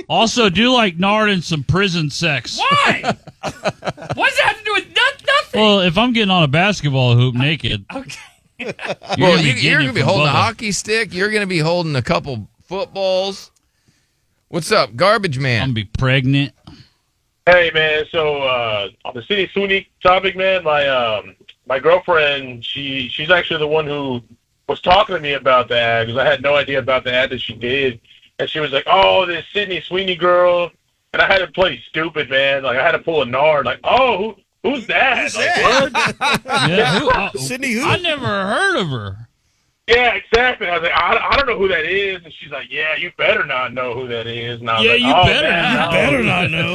Also, do like Nard and some prison sex. Why? What does that have to do with nothing? Well, if I'm getting on a basketball hoop naked, Okay. you're Well, gonna be you're getting going it to be from holding a Bubba. hockey stick. You're going to be holding a couple footballs. What's up, Garbage I'm Man? gonna be pregnant. Hey man, so on the City Sweeney topic, man, my girlfriend, she's actually the one who was talking to me about the ad because I had no idea about the ad that she did, and she was like, "Oh, this Sydney Sweeney girl," and I had to play stupid, man. Like I had to pull a Nard, like, "Oh, who's that?" What? Sydney who? I never heard of her. Yeah, exactly. I was like, I don't know who that is, and she's like, "Yeah, you better not know who that is." And I was Yeah, like, you "Oh, better man, not. Better not know.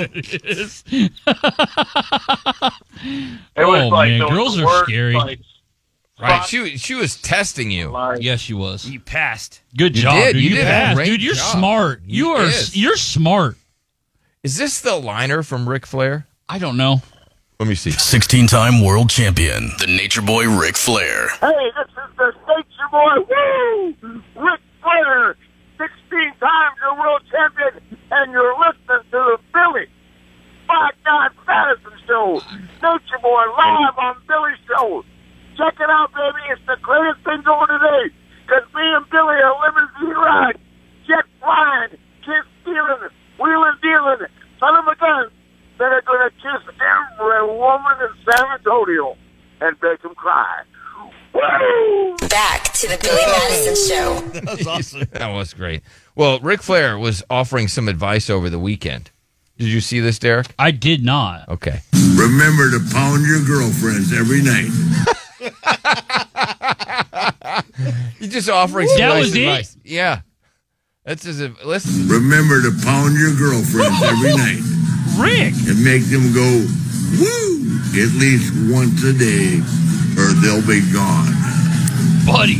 It was Oh, like man, the girls are worst, scary. like, Right, she was testing you. like, Yes, she was. You passed. Good You job, did. dude. You You did a passed, great dude. You're job. smart. You're smart. Is this the liner from Ric Flair? I don't know. Let me see. 16-time world champion, the Nature Boy Ric Flair. Hey, this is the Nature Boy, woo! Ric Flair, 16 times your world champion, and you're listening to the Billy 5'9" Madison Show. Nature Boy live on Billy's Show. Check it out, baby. It's the greatest thing going today. Because me and Billy are limousine ride, jet flying, kiss stealing, wheeling dealing, son of a gun. Then they're going to kiss every woman in San Antonio and make them cry. Woo! Back to the Billy Madison Show. That was awesome. That was great. Well, Ric Flair was offering some advice over the weekend. Did you see this, Derek? I did not. Okay. Remember to pound your girlfriends every night. He's just offering some That nice was it? advice. Yeah. That's his. Listen. Remember to pound your girlfriends every night Rick. and make them go woo at least once a day, or they'll be gone. Buddy.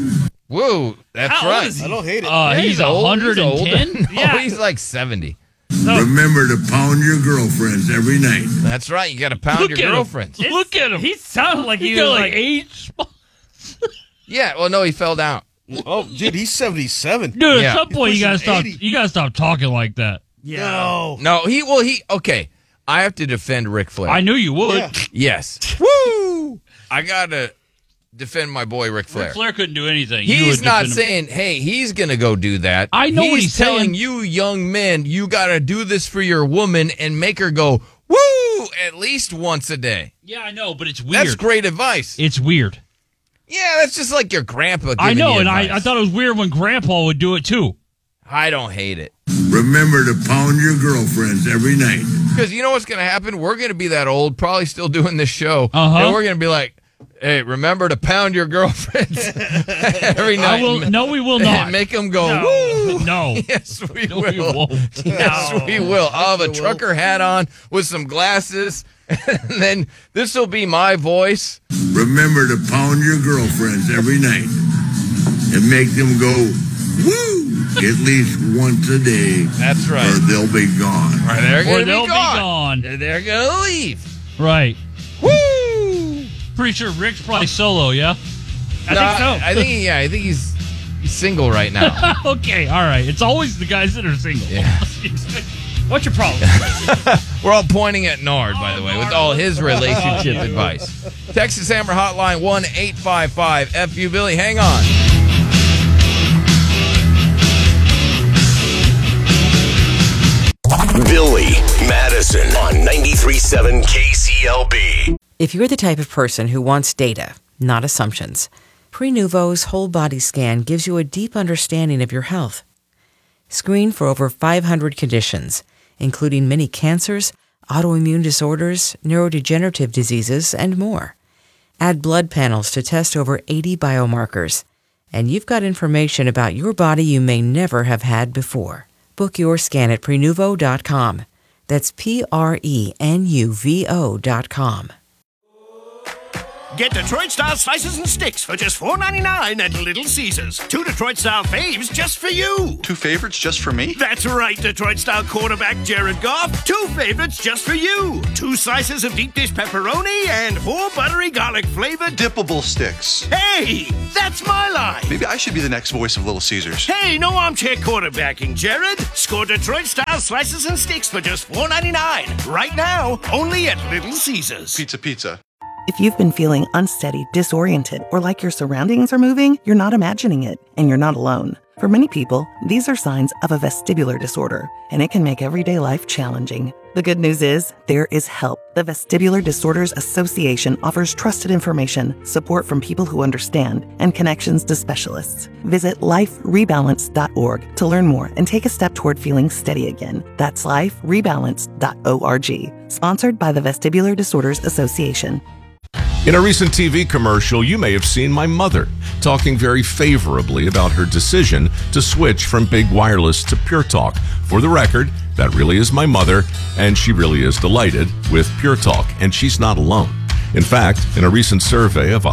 Woo. That's How old right. is he? I don't hate it. Yeah, He's old. 110? No, Yeah. he's like 70. Remember to pound your girlfriends every night. That's right. You got to pound Look your at him. girlfriends. Look at him. He sounded like he He was got like, like 8 spots. Yeah. Well, no, he fell down. Oh, dude, he's 77. Dude, Yeah. at some point He's you gotta pushing stop. 80. You gotta stop talking like that. yeah. No. No, okay. I have to defend Ric Flair. I knew you would. Yeah. Yes. Woo! I got to defend my boy Ric Flair. Ric Flair couldn't do anything. You He's would not defend him. saying, hey, he's going to go do that. I know what he's telling saying. you young men, you got to do this for your woman and make her go, woo, at least once a day. Yeah, I know, but it's weird. That's great advice. It's weird. Yeah, that's just like your grandpa giving I know, you and I advice. thought it was weird when Grandpa would do it too. I don't hate it. Remember to pound your girlfriends every night. Because you know what's going to happen? We're going to be that old, probably still doing this show, Uh-huh. and we're going to be like, hey, remember to pound your girlfriends every night. I will. No, we will and not. make them go, No. woo. No. Yes, we No, will. we won't. Yes, No. we will. I'll have a trucker hat on with some glasses, and then this will be my voice. Remember to pound your girlfriends every night and make them go woo at least once a day, That's right. or they'll be gone. Or they're Or going to they'll be be gone. gone. They're going to leave. Right. Woo! Pretty sure Rick's probably solo. Yeah. I think so. I think he's single right now. Okay. All right. It's always the guys that are single. Yeah. What's your problem? We're all pointing at Nard, by the way, with all his relationship advice. Texas Hammer Hotline 1-855-FU Billy. Hang on. Billy Madison on 93.7 KCLB. If you're the type of person who wants data, not assumptions, Prenuvo's whole body scan gives you a deep understanding of your health. Screen for over 500 conditions, including many cancers, autoimmune disorders, neurodegenerative diseases, and more. Add blood panels to test over 80 biomarkers, and you've got information about your body you may never have had before. Book your scan at Prenuvo.com. That's Prenuvo.com. Get Detroit-style slices and sticks for just $4.99 at Little Caesars. 2 Detroit-style faves just for you. 2 favorites just for me? That's right, Detroit-style quarterback Jared Goff. 2 favorites just for you. 2 slices of deep dish pepperoni and 4 buttery garlic-flavored dippable sticks. Hey, that's my line. Maybe I should be the next voice of Little Caesars. Hey, no armchair quarterbacking, Jared. Score Detroit-style slices and sticks for just $4.99. Right now, only at Little Caesars. Pizza. If you've been feeling unsteady, disoriented, or like your surroundings are moving, you're not imagining it, and you're not alone. For many people, these are signs of a vestibular disorder, and it can make everyday life challenging. The good news is, there is help. The Vestibular Disorders Association offers trusted information, support from people who understand, and connections to specialists. Visit liferebalance.org to learn more and take a step toward feeling steady again. That's liferebalance.org. Sponsored by the Vestibular Disorders Association. In a recent TV commercial, you may have seen my mother talking very favorably about her decision to switch from Big Wireless to Pure Talk. For the record, that really is my mother, and she really is delighted with Pure Talk, and she's not alone. In fact, in a recent survey of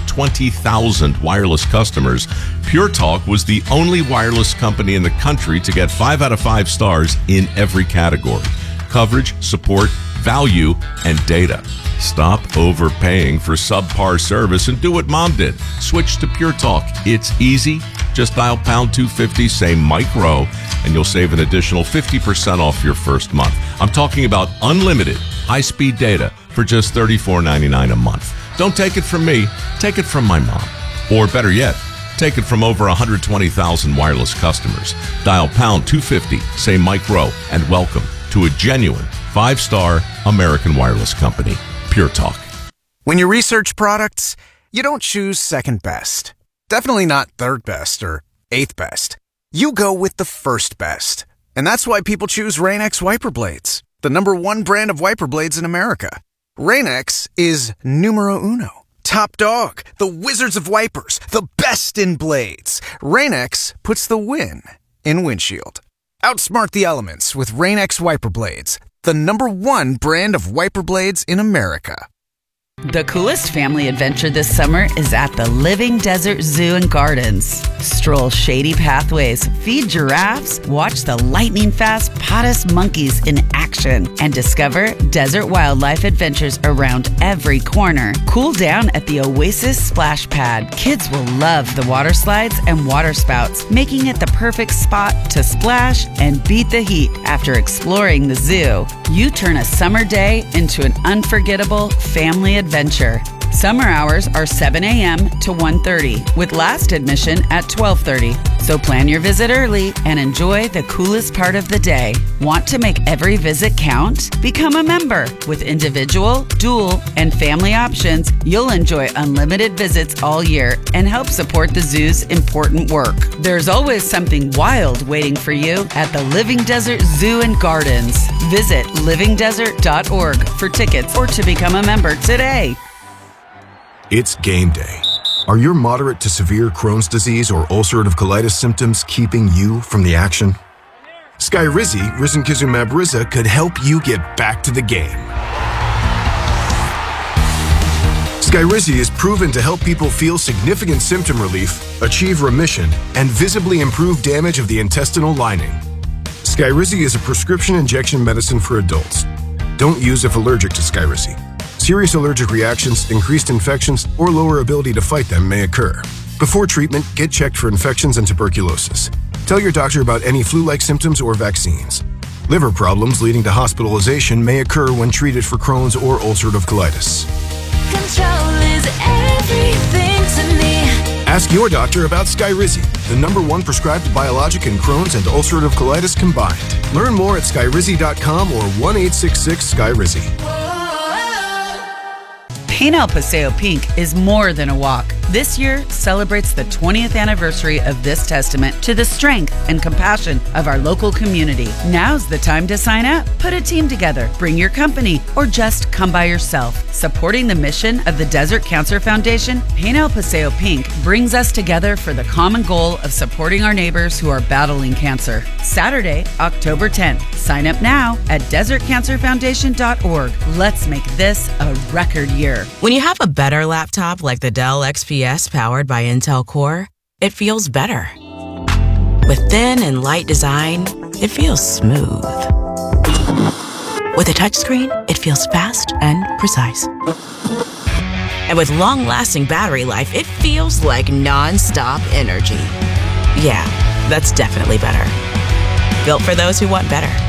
120,000 wireless customers, Pure Talk was the only wireless company in the country to get 5 out of 5 stars in every category: coverage, support, value, and data. Stop overpaying for subpar service and do what Mom did. Switch to Pure Talk. It's easy. Just dial pound 250, say Mike Rowe, and you'll save an additional 50% off your first month. I'm talking about unlimited high-speed data for just $34.99 a month. Don't take it from me. Take it from my mom. Or better yet, take it from over 120,000 wireless customers. Dial pound 250, say Mike Rowe, and welcome to a genuine 5-star American wireless company. Pure Talk. When you research products, you don't choose second best. Definitely not third best or eighth best. You go with the first best. And that's why people choose Rain-X wiper blades, the #1 brand of wiper blades in America. Rain-X is numero uno. Top dog, the wizards of wipers, the best in blades. Rain-X puts the win in windshield. Outsmart the elements with Rain-X wiper blades, the #1 brand of wiper blades in America. The coolest family adventure this summer is at the Living Desert Zoo and Gardens. Stroll shady pathways, feed giraffes, watch the lightning-fast Potus monkeys in action, and discover desert wildlife adventures around every corner. Cool down at the Oasis Splash Pad. Kids will love the water slides and water spouts, making it the perfect spot to splash and beat the heat after exploring the zoo. You turn a summer day into an unforgettable family adventure. Summer hours are 7 a.m. to 1:30, with last admission at 12:30. So plan your visit early and enjoy the coolest part of the day. Want to make every visit count? Become a member. With individual, dual, and family options, you'll enjoy unlimited visits all year and help support the zoo's important work. There's always something wild waiting for you at the Living Desert Zoo and Gardens. Visit livingdesert.org for tickets or to become a member today. It's game day. Are your moderate to severe Crohn's disease or ulcerative colitis symptoms keeping you from the action? Skyrizi, risankizumab Riza, could help you get back to the game. Skyrizi is proven to help people feel significant symptom relief, achieve remission, and visibly improve damage of the intestinal lining. Skyrizi is a prescription injection medicine for adults. Don't use if allergic to Skyrizi. Serious allergic reactions, increased infections, or lower ability to fight them may occur. Before treatment, get checked for infections and tuberculosis. Tell your doctor about any flu-like symptoms or vaccines. Liver problems leading to hospitalization may occur when treated for Crohn's or ulcerative colitis. Control is everything to me. Ask your doctor about Skyrizi, the #1 prescribed biologic in Crohn's and ulcerative colitis combined. Learn more at skyrizi.com or 1-866-SKYRIZI. Paint El Paseo Pink is more than a walk. This year celebrates the 20th anniversary of this testament to the strength and compassion of our local community. Now's the time to sign up. Put a team together, bring your company, or just come by yourself. Supporting the mission of the Desert Cancer Foundation, Paint El Paseo Pink brings us together for the common goal of supporting our neighbors who are battling cancer. Saturday, October 10th. Sign up now at desertcancerfoundation.org. Let's make this a record year. When you have a better laptop like the Dell XPS powered by Intel Core, it feels better. With thin and light design, it feels smooth. With a touchscreen, it feels fast and precise. And with long-lasting battery life, it feels like non-stop energy. Yeah, that's definitely better. Built for those who want better.